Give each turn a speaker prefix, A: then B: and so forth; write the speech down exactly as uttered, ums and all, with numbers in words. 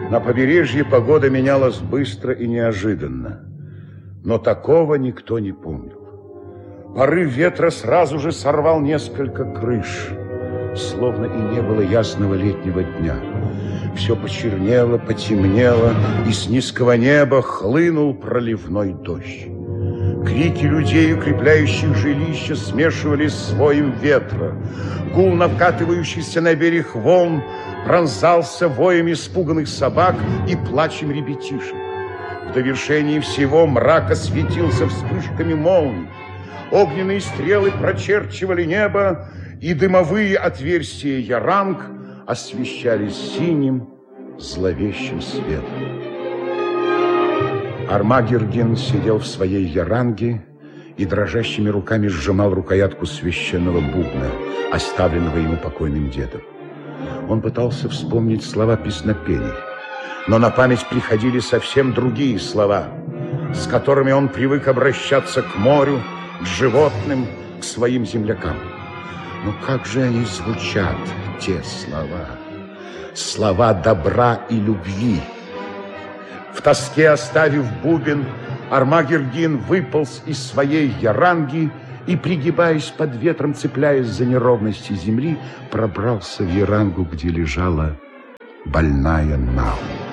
A: На побережье погода менялась быстро и неожиданно, но такого никто не помнил. Порыв ветра сразу же сорвал несколько крыш, словно и не было ясного летнего дня. Все почернело, потемнело, и с низкого неба хлынул проливной дождь. Крики людей, укрепляющих жилища, смешивались с воем ветра. Гул накатывающийся на берег волн пронзался воем испуганных собак и плачем ребятишек. В довершении всего мрак осветился вспышками молний. Огненные стрелы прочерчивали небо, и дымовые отверстия яранг освещались синим зловещим светом. Армагердин сидел в своей яранге и дрожащими руками сжимал рукоятку священного бубна, оставленного ему покойным дедом. Он пытался вспомнить слова песнопений, но на память приходили совсем другие слова, с которыми он привык обращаться к морю, к животным, к своим землякам. Но как же они звучат, те слова? Слова добра и любви. В тоске оставив бубен, Армагердин выполз из своей яранги и, пригибаясь под ветром, цепляясь за неровности земли, пробрался в ярангу, где лежала больная Нау.